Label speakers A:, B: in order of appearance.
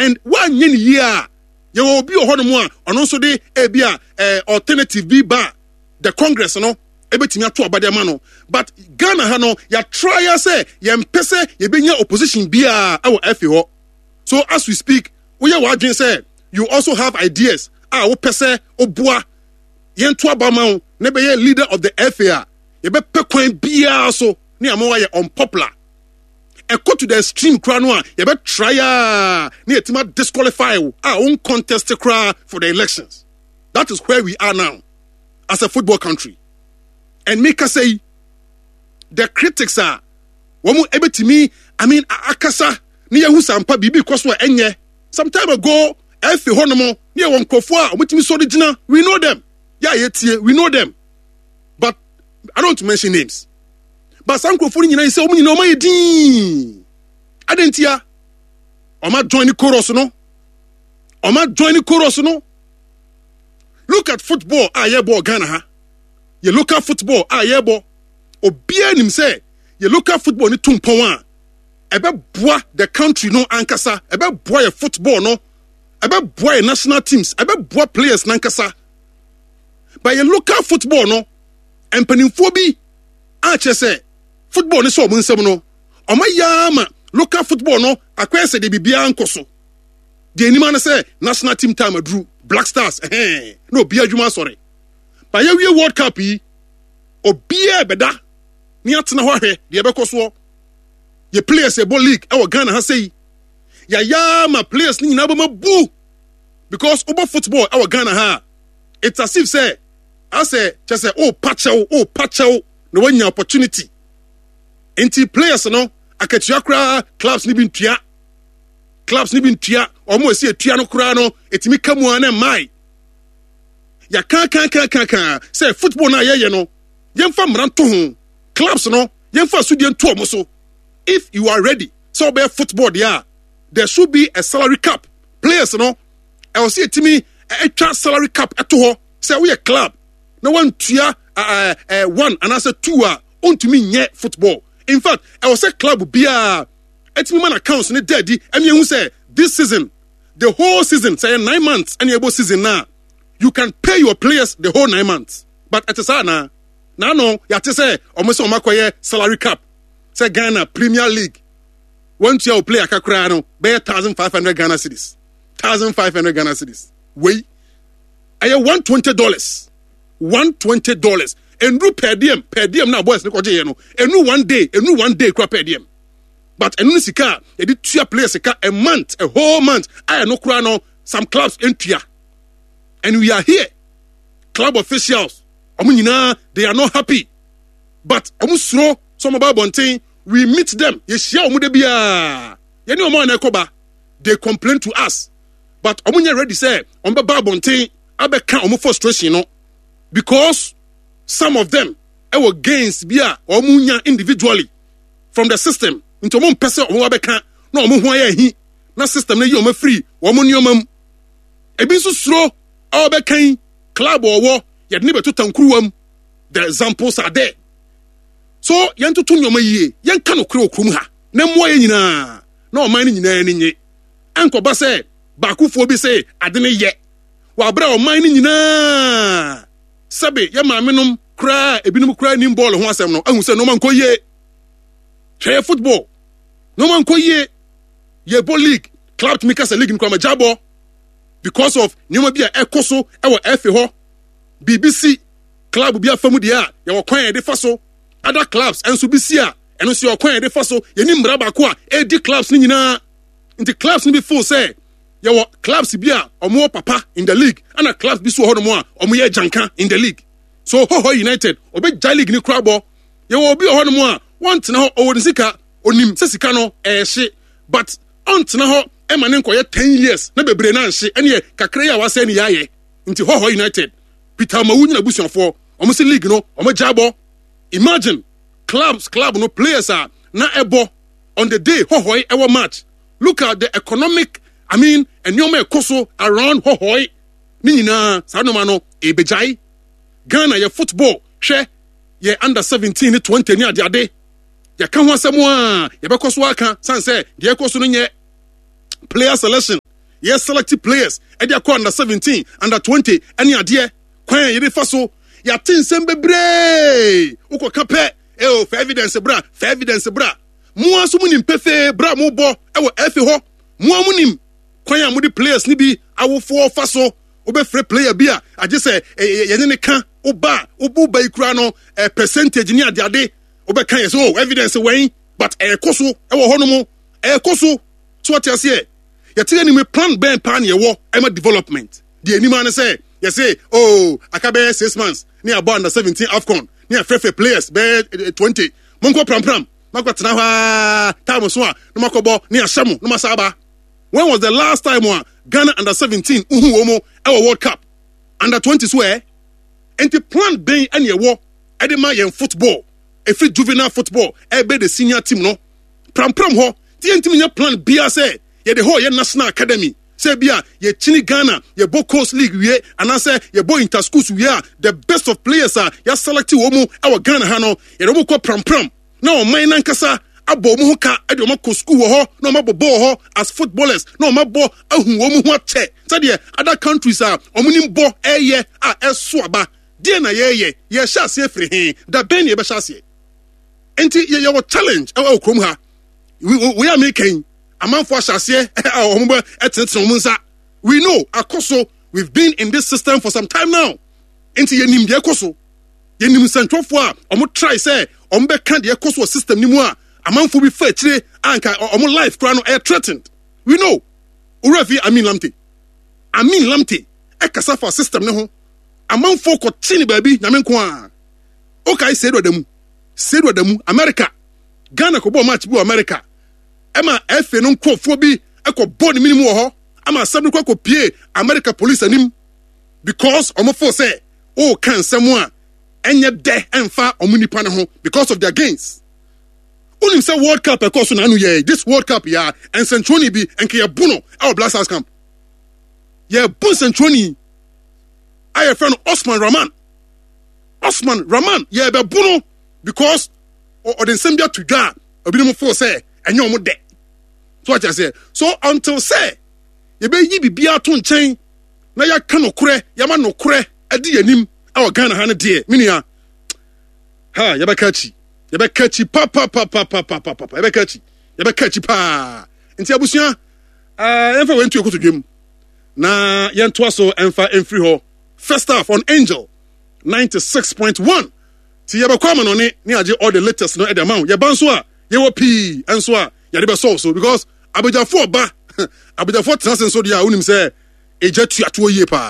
A: and one year you will be a honor on also the ebia alternative be bar the Congress no ebetimi ato abade ma no but Ghana ha no ya try say ya mpese ye benya opposition bia awo afi ho so as we speak we are wadwen say you also have ideas wo pese obua yen to abama ne be ye leader of the FA ye be pe kwan bia so ne amawa ye unpopular e go to the extreme kra no ye be try ne etima disqualify own contest kra for the elections. That is where we are now as a football country. And make us say the critics are womu ebetimi akasa ne yahu sampa bibi kwaso enye some time ago efi honomo ne won kofo a omutimi so de gina we know them we know them but I don't want to mention names but some kofo nyina say omu nyina omayedin adentia oma join the chorus no look at football ayebo Ghana ha ye local football ayebo obia nim say ye local football ni tumpon a ebe boa the country no ankasa ebe boa ye football no ebe boa ye national teams ebe boa players nankasa but ye local football no empanimfo bi a che say football ni so omo nsem no omayama local football no akwese de bibia ankoso de anima na say national team time adru Black Stars no bia adwuma sorry but ye World Cup yi obia beda ni atena ho hwe de bekoso ye players e ball league e Ghana ha say ya ma players ni nyina ba mabu because over football e Ghana ha it's as if say I say just say patchel no wanya opportunity enti players no akatua kra clubs ni bi ntua omo esi etua no kra no etimi kamu ana mai ya kan say football na ye no yemfa mranto ho clubs no yemfa sudie nto omo so if you are ready so be football there should be a salary cap players no I will see etimi etwa salary cap eto ho say we a club no one tua one and I say two ontumi nye football in fact I will say club bia etimi man accounts ne daddy emi hu say this season the whole season say 9 months any able season now you can pay your players the whole 9 months but at sana na no ya te say omo makoye salary cap say Ghana Premier League once you play akakra no be 1500 Ghana cedis 1500 Ghana cedis we aye $120 enru per diem na boys ne koje no enu one day kwa per diem but enu sika e di tua players sika a whole month I no kura no some clubs entua and we are here club officials omo nyina they are not happy but omo suro some about bonten we meet them ye share omo de bia ye ni omo na ekoba they complain to us but omo nya ready say omo ba bonten abeka omo frustration no because some of them were gains bia omo nya individually from the system into omo pese omo abeka na omo ho ya hi na system na yi omo free omo ni omam ebi so suro obekan club owo ye de ne beto tankruwam the examples are there so yento to nyoma yie yenka no kure okrum ha na mo ye nyina na o man ni nyina ni nye anko ba se ba kufuo bi se ade ne ye wa bra o man ni nyina sabe ye maamenom kra ebinum kra ni ball ho asem no ahu se no man ko ye hwe football no man ko ye ball league club to make us a league in kwa majabo because of nyoma bia ekoso e FA ho BBC club bia famu dia ye wo kwan e de faso other clubs enso bi si a eno so kwan e de faso ye ni mra ba ko a e di clubs ni nyina into clubs ni be full say ye wo clubs bia omo papa in the league and clubs bi so ho no mo a omo ye janka in the league so ho United obe ja league ni krabo ye wo bi ho no mo a want na ho o sika onim se sika no e hye but ont na ho e ma ne nkoye 10 years na bebre na nhye ene kakra ya wase ne yaye nti ho United Peter Mawunya na busuafo omo se league no omo jabo imagine club no players are na ebo on the day hohoi ewo match look at the economic and nyoma ekoso around hohoi ni nyina sa no ma no ebejai Ghana ye football hwe ye under 17 20 ni ade ya ka ho asemo a ye bekoso aka san say de ekoso no nye player selection yes selected players edia ko under 17 under 20 any ade kwan yede fa so ya tinsem bebre ukoka pe for evidence bra mo aso munim pefe bra mo bo e wo efe ho mo amunim kwan amudi players ni bi awofo fa so obefre player bi a age say yene ne ka oba ikura no percentage ni ade obeka yes evidence wen but ekoso e wo ho no mo ekoso so what you say you tell me plan ben pan ye wo e ma development the anima na say you say akabe 6 months ni about under 17 AFCON ni afrefe players be 20 monko pram mako tena ha time so a no makobo ni ahyamo no masaba. When was the last time Ghana under 17 omo e World Cup under 20 so enti plan ben and ye wo e de ma yen football e free juvenile football e be the senior team no pram ho ti enti nya plan bia say ye the whole ye national academy say bia ye chini Ghana ye bo coast league we and say ye bo inter schools we are the best of players are ya select omo e Ghana ha no ye do ko pram na o man nankasa abo mu ka e de o ko school ho na o mabo ball ho as footballers na o mabo ahu omu ho ache say the other countries are omunim bo eye a eso aba de na ye sha se free he da ben ye be sha se enti ye wo challenge e krom ha we are making amanfo asase ombo etenetene omunsa we know akoso we've been in this system for some time now enti ye nim de akoso ye nim sentofo a omo try say ombe kan de akoso system ni mu a amanfo bi fa chire anka omo life kra no threatened we know urafi Amin Lamte e kasa for system ne ho amanfo ko chini baabi nyame nko a okay say do damu America Ghana ko bo match bi America ema efe no nkofo bi ekobɔ ne minimum wɔ hɔ ama asɛm no kɔ pie America police anim because omo for say kan nsɛm a enye de emfa omo nipa ne ho because of their gains unim say World Cup because na anu ye this World Cup ya and Centroni bi enke ye buno our Black Stars camp ye bun Centroni aye friend Osman Rahman ye be buno because o den sembia to dwa obi no for say enye omo de so what I say so until say ye be yi bibia to nchen na ya ka nokure ya ma nokure adi yanim our Ghana ha ne de minia ha ye be kachi pa ye be kachi pa nti abusua enfa wentu ekoto dwem na yento aso enfa enfri ho first half on Angel 96.1 ti ye be kwama no ne age all the latest no e the amount ye banso a ye wo pi enso a ye de be so because abejafo ba abejafo transen so dia unim say eja tuato yie pa